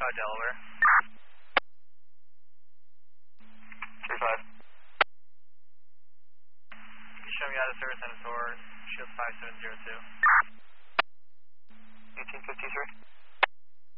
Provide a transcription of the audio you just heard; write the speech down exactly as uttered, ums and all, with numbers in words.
five Delaware. three five. Show me out of service and a tour, Shield five seven zero two. eighteen fifty-three.